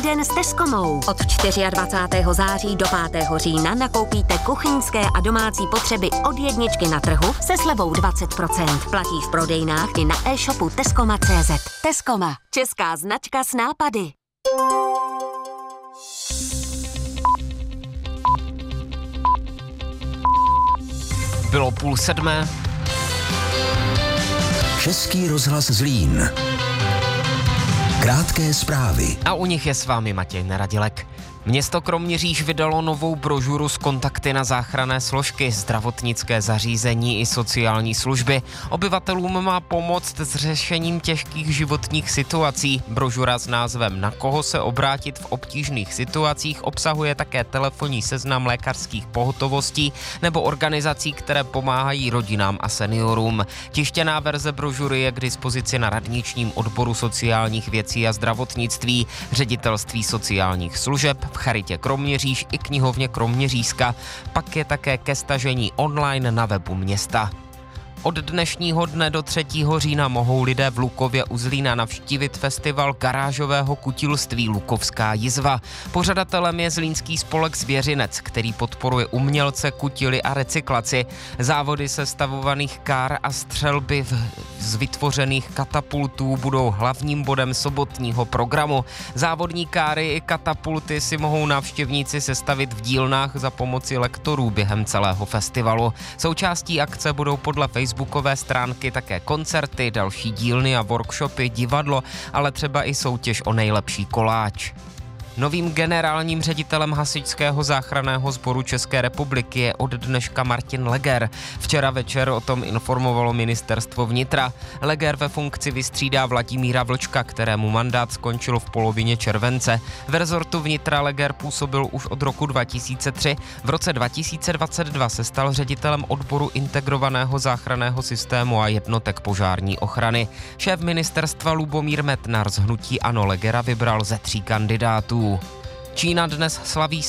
Den s Tescomou. Od 24. září do 5. října nakoupíte kuchyňské a domácí potřeby od jedničky na trhu se slevou 20%. Platí v prodejnách i na e-shopu Tescoma.cz. Tescoma. Česká značka s nápady. Bylo 6:30. Český rozhlas Zlín. Krátké zprávy. A u nich je s vámi Matěj Neradilek. Město Kroměříž vydalo novou brožuru s kontakty na záchranné složky, zdravotnické zařízení i sociální služby. Obyvatelům má pomoct s řešením těžkých životních situací. Brožura s názvem Na koho se obrátit v obtížných situacích obsahuje také telefonní seznam lékařských pohotovostí nebo organizací, které pomáhají rodinám a seniorům. Tištěná verze brožury je k dispozici na radničním odboru sociálních věcí a zdravotnictví, ředitelství sociálních služeb, v Charitě Kroměříž i knihovně Kroměřížska. Pak je také ke stažení online na webu města. Od dnešního dne do 3. října mohou lidé v Lukově u Zlína navštívit festival garážového kutilství Lukovská jizva. Pořadatelem je Zlínský spolek Zvěřinec, který podporuje umělce, kutily a recyklaci. Závody sestavovaných kár a střelby z vytvořených katapultů budou hlavním bodem sobotního programu. Závodní káry i katapulty si mohou návštěvníci sestavit v dílnách za pomoci lektorů během celého festivalu. Součástí akce budou podle facebookové stránky také koncerty, další dílny a workshopy, divadlo, ale třeba i soutěž o nejlepší koláč. Novým generálním ředitelem Hasičského záchranného sboru České republiky je od dneška Martin Leger. Včera večer o tom informovalo ministerstvo vnitra. Leger ve funkci vystřídá Vladimíra Vlčka, kterému mandát skončil v polovině července. V rezortu vnitra Leger působil už od roku 2003. V roce 2022 se stal ředitelem odboru integrovaného záchranného systému a jednotek požární ochrany. Šéf ministerstva Lubomír Metnar z hnutí ANO Legera vybral ze 3 kandidátů. Čína dnes slaví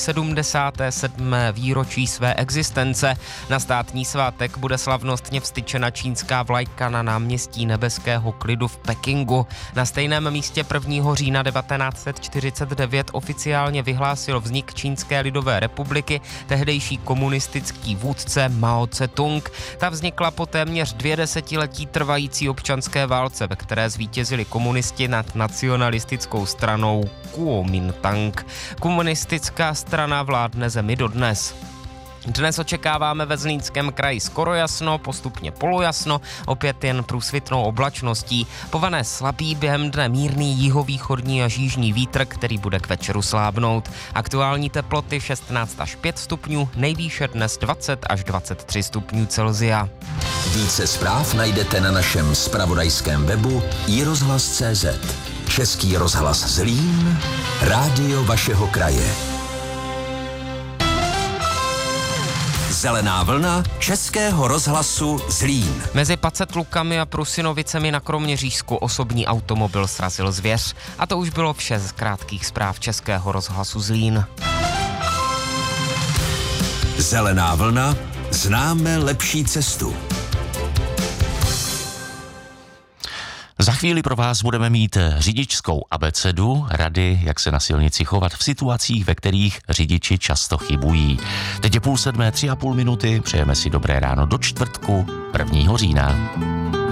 77. výročí své existence. Na státní svátek bude slavnostně vztyčena čínská vlajka na náměstí Nebeského klidu v Pekingu. Na stejném místě 1. října 1949 oficiálně vyhlásil vznik Čínské lidové republiky tehdejší komunistický vůdce Mao Tse-tung. Ta vznikla po téměř 2 desetiletí trvající občanské válce, ve které zvítězili komunisti nad nacionalistickou stranou Kuomintang. Komunistická strana vládne zemi dodnes. Dnes očekáváme ve Zlínském kraji skoro jasno, postupně polojasno, opět jen průsvitnou oblačností. Pované slabý, během dne mírný jihovýchodní až jižní vítr, který bude k večeru slábnout. Aktuální teploty 16 až 5 stupňů, nejvýše dnes 20 až 23 stupňů Celsia. Více zpráv najdete na našem zpravodajském webu iRozhlas.cz. Český rozhlas Zlín, rádio vašeho kraje. Zelená vlna Českého rozhlasu Zlín. Mezi Pacetlukami a Prusinovicemi na Kroměřížsku osobní automobil srazil zvěř. A to už bylo vše z krátkých zpráv Českého rozhlasu Zlín. Zelená vlna, známe lepší cestu. Za chvíli pro vás budeme mít řidičskou abecedu, rady, jak se na silnici chovat v situacích, ve kterých řidiči často chybují. Teď je 6:30, 3,5 minuty, přejeme si dobré ráno do čtvrtku 1. října.